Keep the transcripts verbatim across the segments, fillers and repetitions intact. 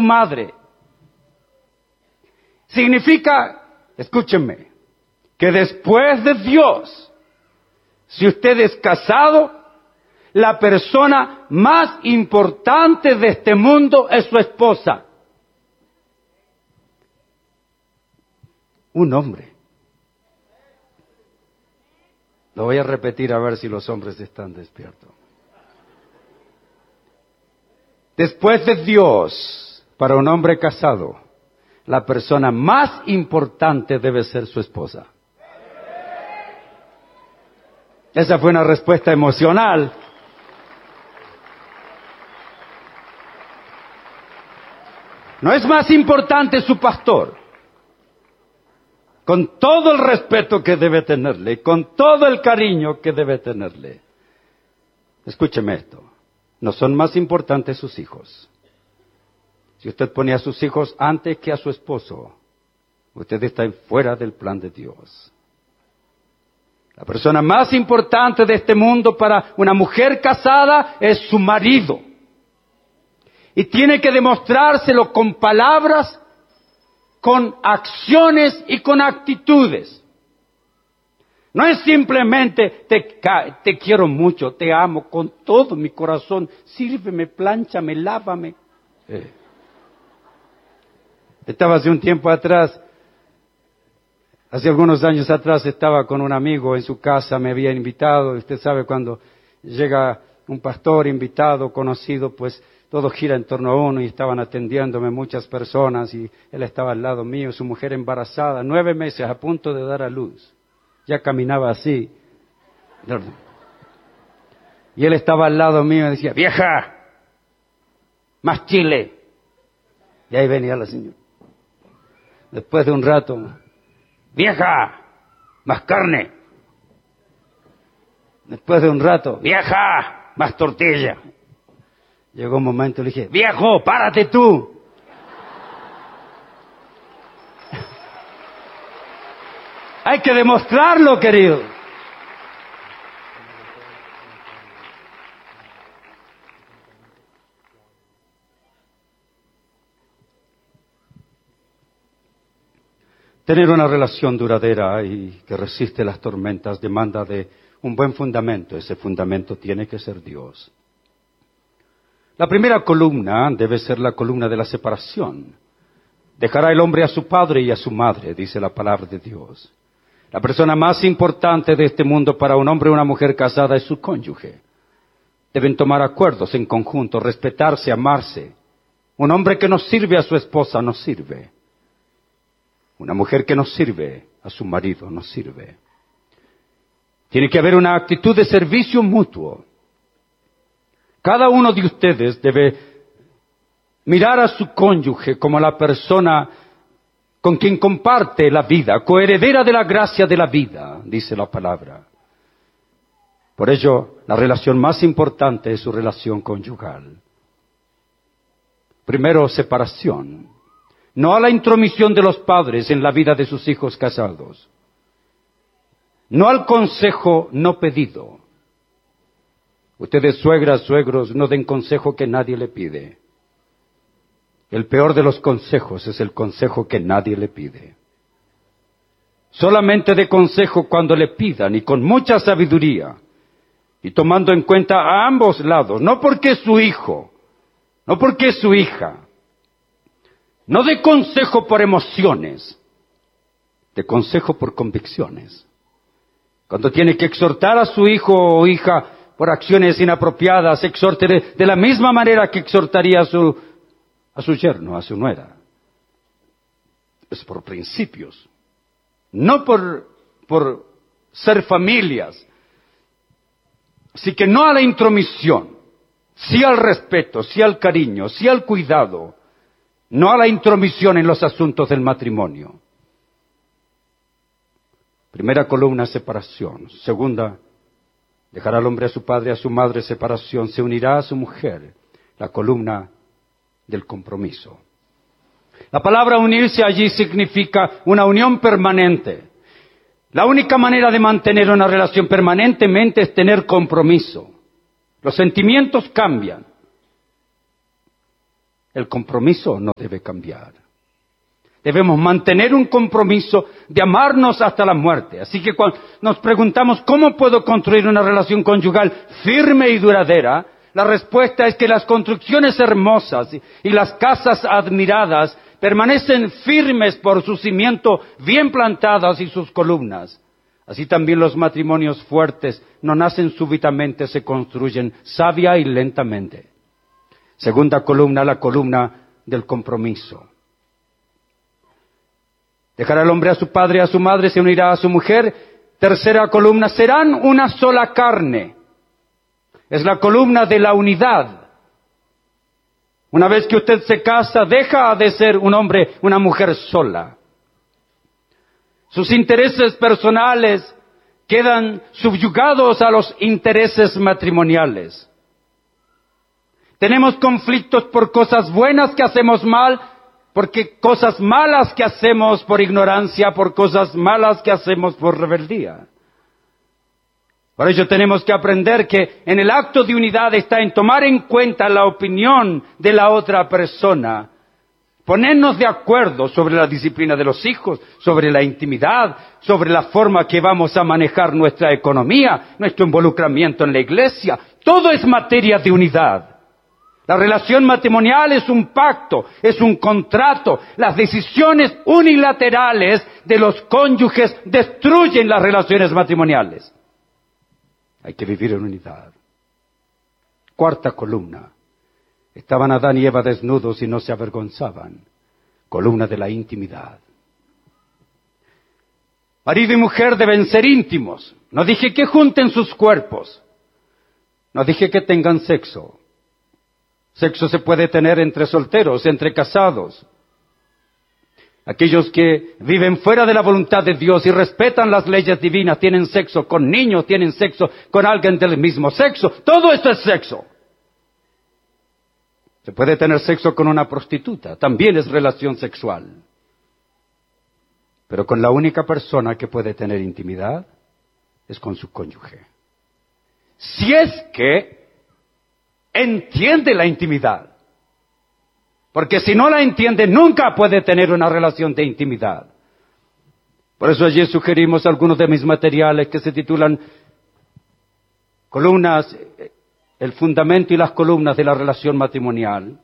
madre. Significa, escúchenme, que después de Dios, si usted es casado, la persona más importante de este mundo es su esposa. Un hombre. Lo voy a repetir a ver si los hombres están despiertos. Después de Dios, para un hombre casado, la persona más importante debe ser su esposa. Esa fue una respuesta emocional. No es más importante su pastor. Con todo el respeto que debe tenerle, con todo el cariño que debe tenerle. Escúcheme esto, no son más importantes sus hijos. Si usted pone a sus hijos antes que a su esposo, usted está fuera del plan de Dios. La persona más importante de este mundo para una mujer casada es su marido. Y tiene que demostrárselo con palabras, con acciones y con actitudes. No es simplemente te, te quiero mucho, te amo con todo mi corazón, sírveme, plánchame, lávame. Eh. Estaba hace un tiempo atrás, hace algunos años atrás estaba con un amigo en su casa, me había invitado, usted sabe cuando llega un pastor invitado, conocido, pues todo gira en torno a uno y estaban atendiéndome muchas personas y él estaba al lado mío, su mujer embarazada, nueve meses a punto de dar a luz. Ya caminaba así. Y él estaba al lado mío y decía, vieja, más chile. Y ahí venía la señora. Después de un rato, vieja, más carne. Después de un rato, vieja, más tortilla. Llegó un momento y le dije, viejo, párate tú. Hay que demostrarlo, querido. Tener una relación duradera y que resiste las tormentas demanda de un buen fundamento. Ese fundamento tiene que ser Dios. La primera columna debe ser la columna de la separación. Dejará el hombre a su padre y a su madre, dice la palabra de Dios. La persona más importante de este mundo para un hombre o una mujer casada es su cónyuge. Deben tomar acuerdos en conjunto, respetarse, amarse. Un hombre que no sirve a su esposa no sirve. Una mujer que no sirve a su marido no sirve. Tiene que haber una actitud de servicio mutuo. Cada uno de ustedes debe mirar a su cónyuge como la persona con quien comparte la vida, coheredera de la gracia de la vida, dice la palabra. Por ello, la relación más importante es su relación conyugal. Primero, separación. No a la intromisión de los padres en la vida de sus hijos casados. No al consejo no pedido. Ustedes, suegras, suegros, no den consejo que nadie le pide. El peor de los consejos es el consejo que nadie le pide. Solamente dé consejo cuando le pidan y con mucha sabiduría y tomando en cuenta a ambos lados, no porque es su hijo, no porque es su hija. No dé consejo por emociones, dé consejo por convicciones. Cuando tiene que exhortar a su hijo o hija por acciones inapropiadas, exhorte de, de la misma manera que exhortaría a su, a su yerno, a su nuera. Es por principios, no por, por ser familias. Así que no a la intromisión, sí al respeto, sí al cariño, sí al cuidado, no a la intromisión en los asuntos del matrimonio. Primera columna, separación. Segunda, dejará al hombre a su padre, a su madre, separación. Se unirá a su mujer, la columna del compromiso. La palabra unirse allí significa una unión permanente. La única manera de mantener una relación permanentemente es tener compromiso. Los sentimientos cambian. El compromiso no debe cambiar. Debemos mantener un compromiso de amarnos hasta la muerte. Así que cuando nos preguntamos cómo puedo construir una relación conyugal firme y duradera, la respuesta es que las construcciones hermosas y las casas admiradas permanecen firmes por su cimiento bien plantadas y sus columnas. Así también los matrimonios fuertes no nacen súbitamente, se construyen sabia y lentamente. Segunda columna, la columna del compromiso. Dejará el hombre a su padre y a su madre, se unirá a su mujer. Tercera columna, serán una sola carne. Es la columna de la unidad. Una vez que usted se casa, deja de ser un hombre, una mujer sola. Sus intereses personales quedan subyugados a los intereses matrimoniales. Tenemos conflictos por cosas buenas que hacemos mal, porque cosas malas que hacemos por ignorancia, por cosas malas que hacemos por rebeldía. Por ello tenemos que aprender que en el acto de unidad está en tomar en cuenta la opinión de la otra persona, ponernos de acuerdo sobre la disciplina de los hijos, sobre la intimidad, sobre la forma que vamos a manejar nuestra economía, nuestro involucramiento en la iglesia. Todo es materia de unidad. La relación matrimonial es un pacto, es un contrato. Las decisiones unilaterales de los cónyuges destruyen las relaciones matrimoniales. Hay que vivir en unidad. Cuarta columna. Estaban Adán y Eva desnudos y no se avergonzaban. Columna de la intimidad. Marido y mujer deben ser íntimos. No dije que junten sus cuerpos. No dije que tengan sexo. Sexo se puede tener entre solteros, entre casados. Aquellos que viven fuera de la voluntad de Dios y respetan las leyes divinas, tienen sexo con niños, tienen sexo con alguien del mismo sexo. Todo esto es sexo. Se puede tener sexo con una prostituta, también es relación sexual. Pero con la única persona que puede tener intimidad es con su cónyuge. Si es que entiende la intimidad. Porque si no la entiende, nunca puede tener una relación de intimidad. Por eso allí sugerimos algunos de mis materiales que se titulan Columnas, el fundamento y las columnas de la relación matrimonial.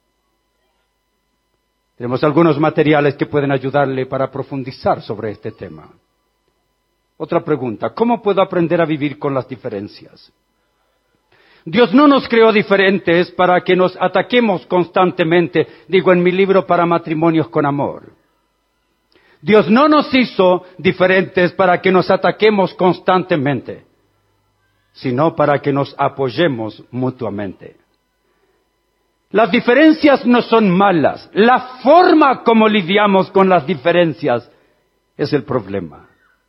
Tenemos algunos materiales que pueden ayudarle para profundizar sobre este tema. Otra pregunta, ¿cómo puedo aprender a vivir con las diferencias? Dios no nos creó diferentes para que nos ataquemos constantemente, digo en mi libro Para Matrimonios con Amor. Dios no nos hizo diferentes para que nos ataquemos constantemente, sino para que nos apoyemos mutuamente. Las diferencias no son malas, la forma como lidiamos con las diferencias es el problema.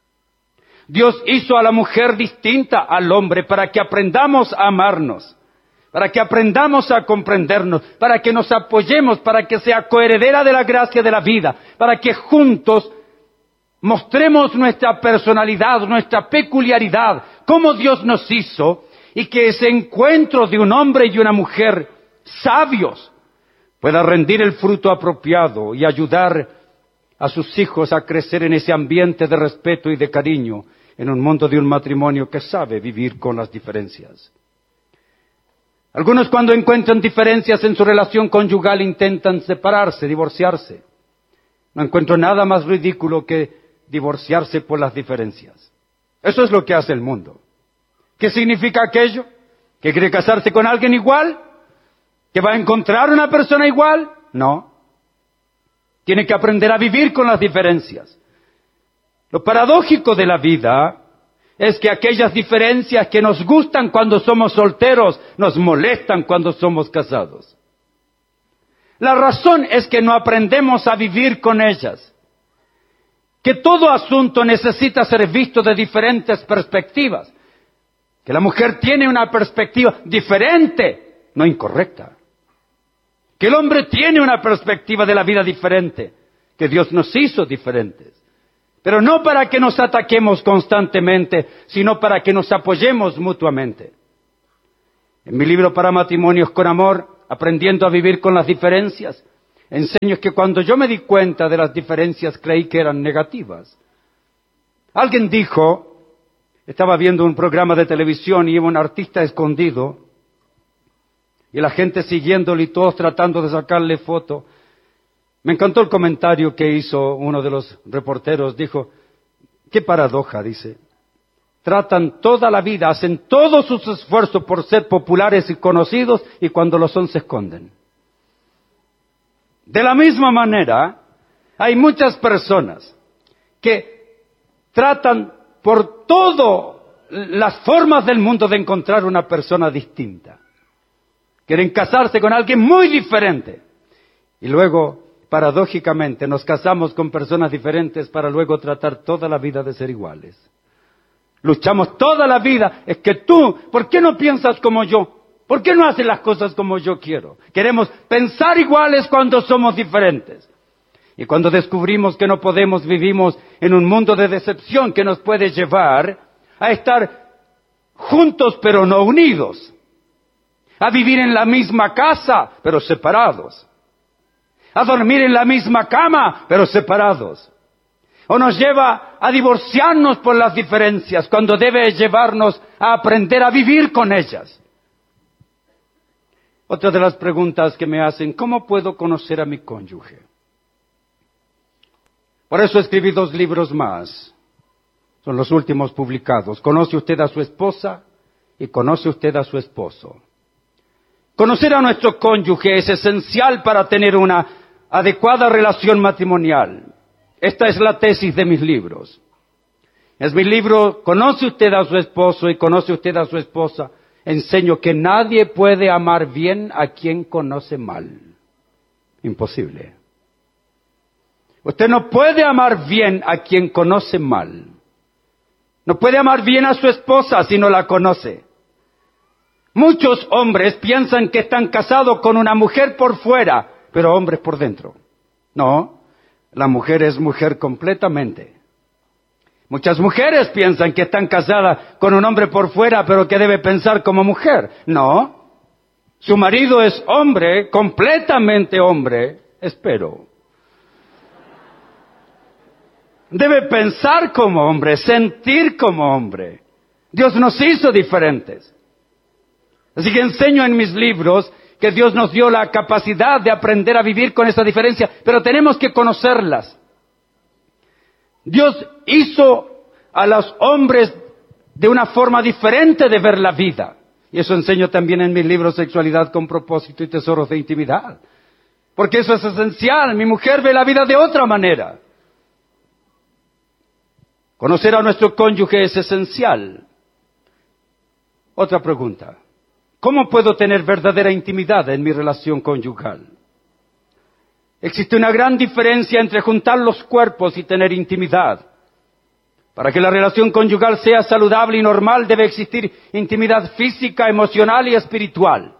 Dios hizo a la mujer distinta al hombre para que aprendamos a amarnos, para que aprendamos a comprendernos, para que nos apoyemos, para que sea coheredera de la gracia de la vida, para que juntos mostremos nuestra personalidad, nuestra peculiaridad, cómo Dios nos hizo, y que ese encuentro de un hombre y una mujer sabios pueda rendir el fruto apropiado y ayudar a sus hijos a crecer en ese ambiente de respeto y de cariño, en un mundo de un matrimonio que sabe vivir con las diferencias. Algunos cuando encuentran diferencias en su relación conyugal intentan separarse, divorciarse. No encuentro nada más ridículo que divorciarse por las diferencias. Eso es lo que hace el mundo. ¿Qué significa aquello? ¿Que quiere casarse con alguien igual? ¿Que va a encontrar una persona igual? No. Tiene que aprender a vivir con las diferencias. Lo paradójico de la vida es que aquellas diferencias que nos gustan cuando somos solteros nos molestan cuando somos casados. La razón es que no aprendemos a vivir con ellas. Que todo asunto necesita ser visto de diferentes perspectivas. Que la mujer tiene una perspectiva diferente, no incorrecta. Que el hombre tiene una perspectiva de la vida diferente. Que Dios nos hizo diferentes. Pero no para que nos ataquemos constantemente, sino para que nos apoyemos mutuamente. En mi libro Para Matrimonios con Amor, aprendiendo a vivir con las diferencias. Enseño que cuando yo me di cuenta de las diferencias creí que eran negativas. Alguien dijo, estaba viendo un programa de televisión y iba un artista escondido y la gente siguiéndolo y todos tratando de sacarle foto. Me encantó el comentario que hizo uno de los reporteros. Dijo, qué paradoja, dice. Tratan toda la vida, hacen todos sus esfuerzos por ser populares y conocidos y cuando lo son se esconden. De la misma manera, hay muchas personas que tratan por todas las formas del mundo de encontrar una persona distinta. Quieren casarse con alguien muy diferente. Y luego, paradójicamente, nos casamos con personas diferentes para luego tratar toda la vida de ser iguales. Luchamos toda la vida. Es que tú, ¿por qué no piensas como yo? ¿Por qué no haces las cosas como yo quiero? Queremos pensar iguales cuando somos diferentes. Y cuando descubrimos que no podemos, vivimos en un mundo de decepción que nos puede llevar a estar juntos pero no unidos. A vivir en la misma casa pero separados. A dormir en la misma cama pero separados. O nos lleva a divorciarnos por las diferencias cuando debe llevarnos a aprender a vivir con ellas. Otra de las preguntas que me hacen, ¿cómo puedo conocer a mi cónyuge? Por eso escribí dos libros más. Son los últimos publicados. ¿Conoce usted a su esposa? Y ¿conoce usted a su esposo? Conocer a nuestro cónyuge es esencial para tener una adecuada relación matrimonial. Esta es la tesis de mis libros. Es mi libro, ¿conoce usted a su esposo y conoce usted a su esposa? Enseño que nadie puede amar bien a quien conoce mal. Imposible. Usted no puede amar bien a quien conoce mal. No puede amar bien a su esposa si no la conoce. Muchos hombres piensan que están casados con una mujer por fuera, pero hombres por dentro. No, la mujer es mujer completamente. Muchas mujeres piensan que están casadas con un hombre por fuera, pero que debe pensar como mujer. No, su marido es hombre, completamente hombre, espero. Debe pensar como hombre, sentir como hombre. Dios nos hizo diferentes. Así que enseño en mis libros que Dios nos dio la capacidad de aprender a vivir con esa diferencia, pero tenemos que conocerlas. Dios hizo a los hombres de una forma diferente de ver la vida. Y eso enseño también en mis libros Sexualidad con propósito y Tesoros de intimidad. Porque eso es esencial. Mi mujer ve la vida de otra manera. Conocer a nuestro cónyuge es esencial. Otra pregunta. ¿Cómo puedo tener verdadera intimidad en mi relación conyugal? Existe una gran diferencia entre juntar los cuerpos y tener intimidad. Para que la relación conyugal sea saludable y normal, debe existir intimidad física, emocional y espiritual.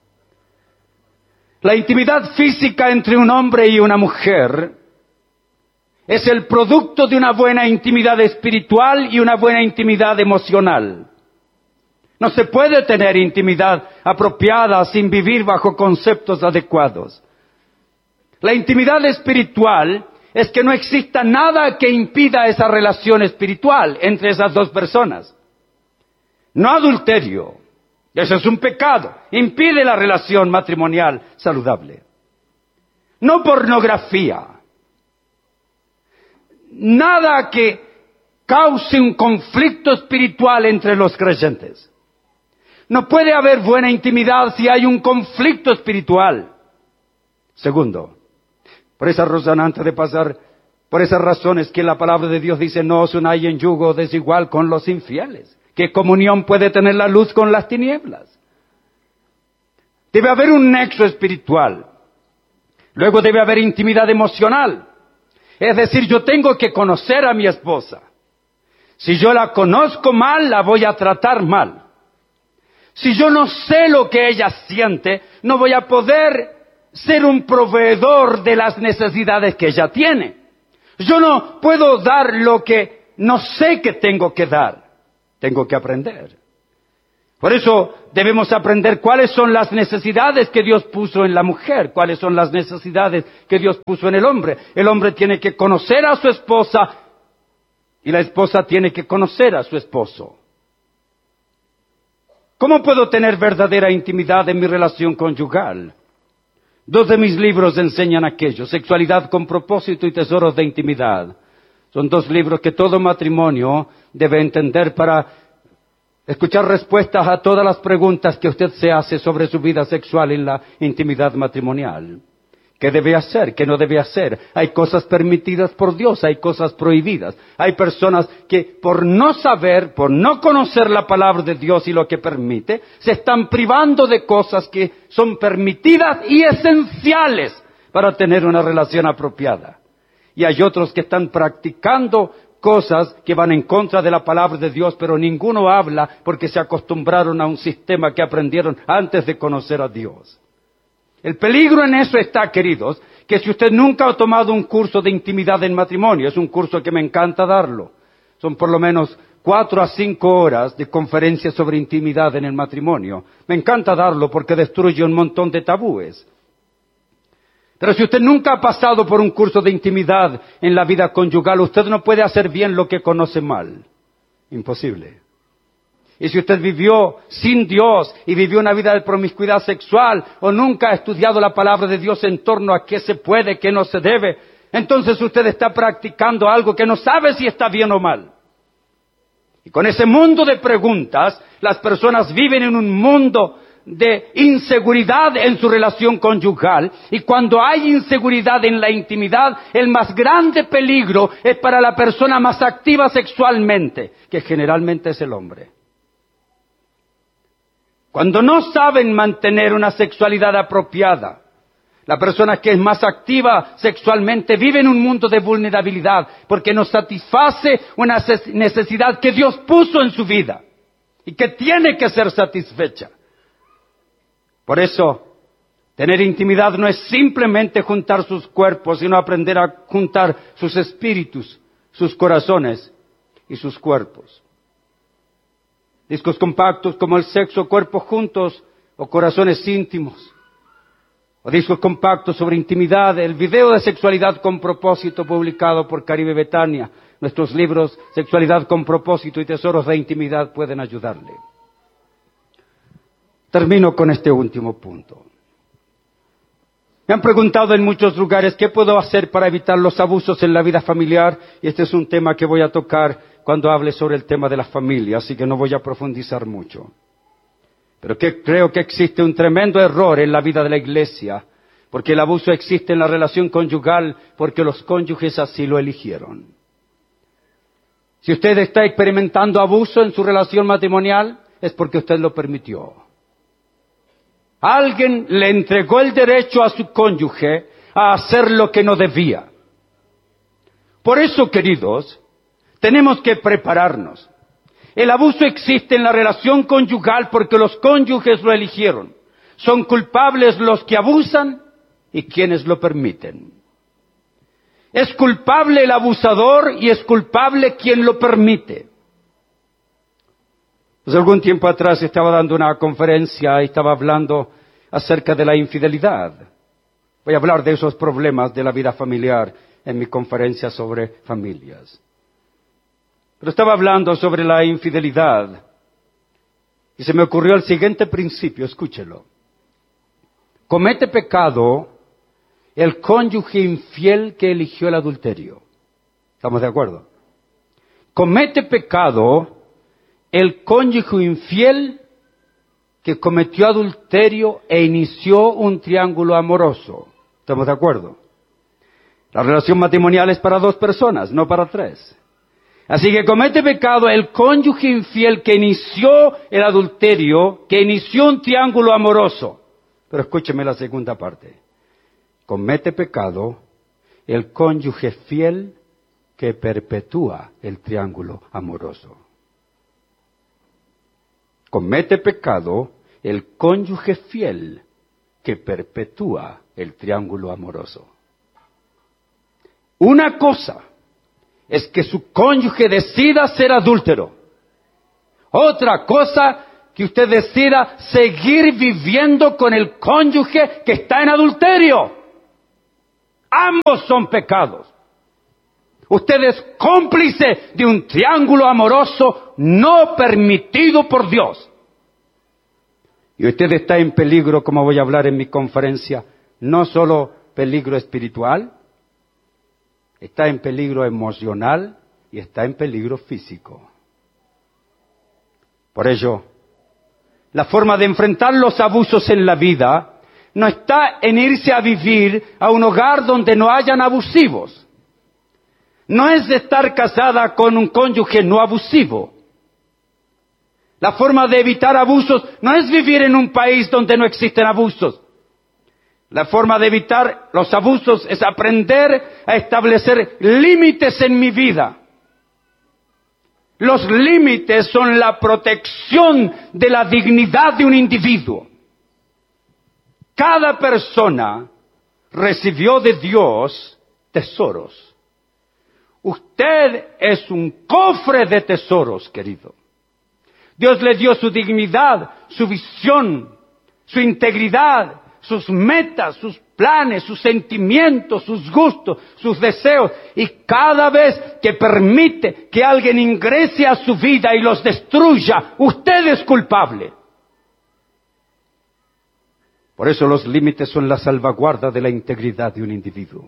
La intimidad física entre un hombre y una mujer es el producto de una buena intimidad espiritual y una buena intimidad emocional. No se puede tener intimidad apropiada sin vivir bajo conceptos adecuados. La intimidad espiritual es que no exista nada que impida esa relación espiritual entre esas dos personas. No adulterio, eso es un pecado, impide la relación matrimonial saludable. No pornografía, nada que cause un conflicto espiritual entre los creyentes. No puede haber buena intimidad si hay un conflicto espiritual. Segundo, por esa razón, antes de pasar, por esas razones que la palabra de Dios dice, no os unáis en yugo desigual con los infieles. ¿Qué comunión puede tener la luz con las tinieblas? Debe haber un nexo espiritual. Luego debe haber intimidad emocional. Es decir, yo tengo que conocer a mi esposa. Si yo la conozco mal, la voy a tratar mal. Si yo no sé lo que ella siente, no voy a poder ser un proveedor de las necesidades que ella tiene. Yo no puedo dar lo que no sé que tengo que dar. Tengo que aprender. Por eso debemos aprender cuáles son las necesidades que Dios puso en la mujer, cuáles son las necesidades que Dios puso en el hombre. El hombre tiene que conocer a su esposa y la esposa tiene que conocer a su esposo. ¿Cómo puedo tener verdadera intimidad en mi relación conyugal? Dos de mis libros enseñan aquello, Sexualidad con propósito y Tesoros de intimidad. Son dos libros que todo matrimonio debe entender para escuchar respuestas a todas las preguntas que usted se hace sobre su vida sexual en la intimidad matrimonial. ¿Qué debe hacer? ¿Qué no debe hacer? Hay cosas permitidas por Dios, hay cosas prohibidas. Hay personas que por no saber, por no conocer la palabra de Dios y lo que permite, se están privando de cosas que son permitidas y esenciales para tener una relación apropiada. Y hay otros que están practicando cosas que van en contra de la palabra de Dios, pero ninguno habla porque se acostumbraron a un sistema que aprendieron antes de conocer a Dios. El peligro en eso está, queridos, que si usted nunca ha tomado un curso de intimidad en matrimonio, es un curso que me encanta darlo. Son por lo menos cuatro a cinco horas de conferencias sobre intimidad en el matrimonio. Me encanta darlo porque destruye un montón de tabúes. Pero si usted nunca ha pasado por un curso de intimidad en la vida conyugal, usted no puede hacer bien lo que conoce mal. Imposible. Y si usted vivió sin Dios y vivió una vida de promiscuidad sexual o nunca ha estudiado la palabra de Dios en torno a qué se puede, qué no se debe, entonces usted está practicando algo que no sabe si está bien o mal. Y con ese mundo de preguntas, las personas viven en un mundo de inseguridad en su relación conyugal, y cuando hay inseguridad en la intimidad, el más grande peligro es para la persona más activa sexualmente, que generalmente es el hombre. Cuando no saben mantener una sexualidad apropiada, la persona que es más activa sexualmente vive en un mundo de vulnerabilidad porque no satisface una necesidad que Dios puso en su vida y que tiene que ser satisfecha. Por eso, tener intimidad no es simplemente juntar sus cuerpos, sino aprender a juntar sus espíritus, sus corazones y sus cuerpos. Discos compactos como El sexo, cuerpos juntos o Corazones íntimos. O discos compactos sobre intimidad, el video de Sexualidad con propósito publicado por Caribe Betania. Nuestros libros Sexualidad con propósito y Tesoros de intimidad pueden ayudarle. Termino con este último punto. Me han preguntado en muchos lugares qué puedo hacer para evitar los abusos en la vida familiar, y este es un tema que voy a tocar cuando hable sobre el tema de la familia, así que no voy a profundizar mucho. Pero que creo que existe un tremendo error en la vida de la iglesia, porque el abuso existe en la relación conyugal, porque los cónyuges así lo eligieron. Si usted está experimentando abuso en su relación matrimonial, es porque usted lo permitió. Alguien le entregó el derecho a su cónyuge a hacer lo que no debía. Por eso, queridos, tenemos que prepararnos. El abuso existe en la relación conyugal porque los cónyuges lo eligieron. Son culpables los que abusan y quienes lo permiten. Es culpable el abusador y es culpable quien lo permite. Pues algún tiempo atrás estaba dando una conferencia y estaba hablando acerca de la infidelidad. Voy a hablar de esos problemas de la vida familiar en mi conferencia sobre familias. Pero estaba hablando sobre la infidelidad y se me ocurrió el siguiente principio, escúchelo. Comete pecado el cónyuge infiel que eligió el adulterio. ¿Estamos de acuerdo? Comete pecado el cónyuge infiel que cometió adulterio e inició un triángulo amoroso. ¿Estamos de acuerdo? La relación matrimonial es para dos personas, no para tres. Así que comete pecado el cónyuge infiel que inició el adulterio, que inició un triángulo amoroso. Pero escúcheme la segunda parte. Comete pecado el cónyuge fiel que perpetúa el triángulo amoroso. Comete pecado el cónyuge fiel que perpetúa el triángulo amoroso. Una cosa es que su cónyuge decida ser adúltero. Otra cosa que usted decida seguir viviendo con el cónyuge que está en adulterio. Ambos son pecados. Usted es cómplice de un triángulo amoroso no permitido por Dios. Y usted está en peligro, como voy a hablar en mi conferencia, no solo peligro espiritual, está en peligro emocional y está en peligro físico. Por ello, la forma de enfrentar los abusos en la vida no está en irse a vivir a un hogar donde no hayan abusivos. No es estar casada con un cónyuge no abusivo. La forma de evitar abusos no es vivir en un país donde no existen abusos. La forma de evitar los abusos es aprender a establecer límites en mi vida. Los límites son la protección de la dignidad de un individuo. Cada persona recibió de Dios tesoros. Usted es un cofre de tesoros, querido. Dios le dio su dignidad, su visión, su integridad, sus metas, sus planes, sus sentimientos, sus gustos, sus deseos. Y cada vez que permite que alguien ingrese a su vida y los destruya, usted es culpable. Por eso los límites son la salvaguarda de la integridad de un individuo.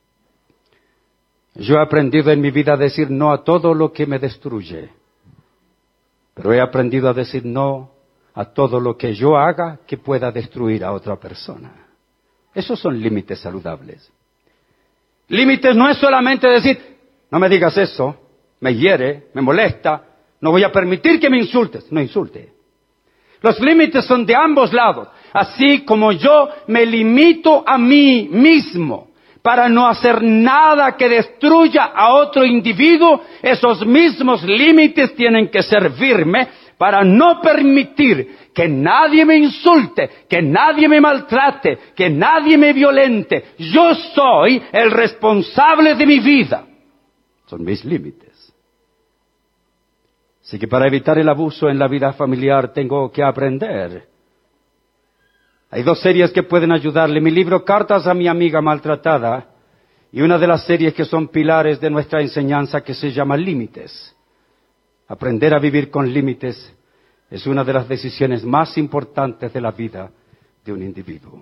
Yo he aprendido en mi vida a decir no a todo lo que me destruye, pero he aprendido a decir no a todo lo que yo haga que pueda destruir a otra persona. Esos son límites saludables. Límites no es solamente decir, no me digas eso, me hiere, me molesta, no voy a permitir que me insultes. No insulte. Los límites son de ambos lados. Así como yo me limito a mí mismo para no hacer nada que destruya a otro individuo, esos mismos límites tienen que servirme para no permitir que nadie me insulte, que nadie me maltrate, que nadie me violente. Yo soy el responsable de mi vida. Son mis límites. Así que para evitar el abuso en la vida familiar tengo que aprender. Hay dos series que pueden ayudarle. Mi libro Cartas a mi amiga maltratada y una de las series que son pilares de nuestra enseñanza que se llama Límites. Aprender a vivir con límites es una de las decisiones más importantes de la vida de un individuo.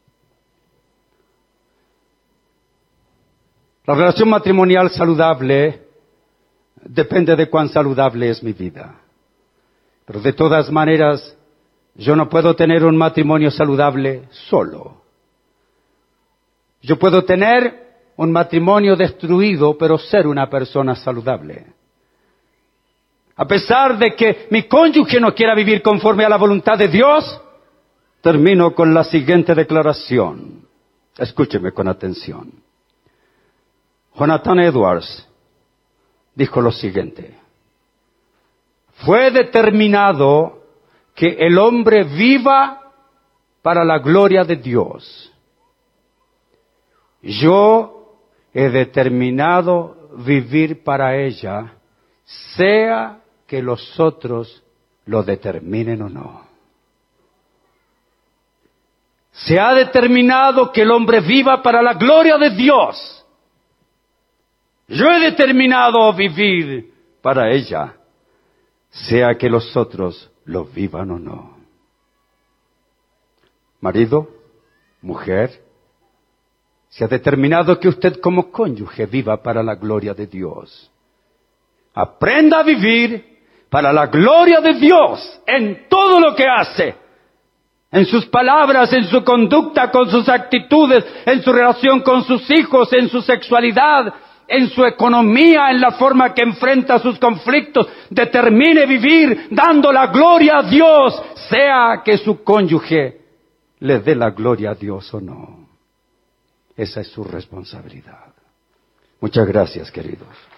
La relación matrimonial saludable depende de cuán saludable es mi vida. Pero de todas maneras, yo no puedo tener un matrimonio saludable solo. Yo puedo tener un matrimonio destruido, pero ser una persona saludable. A pesar de que mi cónyuge no quiera vivir conforme a la voluntad de Dios, termino con la siguiente declaración. Escúcheme con atención. Jonathan Edwards dijo lo siguiente. Fue determinado que el hombre viva para la gloria de Dios. Yo he determinado vivir para ella, sea que los otros lo determinen o no. Se ha determinado que el hombre viva para la gloria de Dios. Yo he determinado vivir para ella, sea que los otros lo vivan o no. Marido, mujer, se ha determinado que usted como cónyuge viva para la gloria de Dios. Aprenda a vivir para la gloria de Dios en todo lo que hace. En sus palabras, en su conducta, con sus actitudes, en su relación con sus hijos, en su sexualidad, en su economía, en la forma que enfrenta sus conflictos. Determine vivir dando la gloria a Dios, sea que su cónyuge le dé la gloria a Dios o no. Esa es su responsabilidad. Muchas gracias, queridos.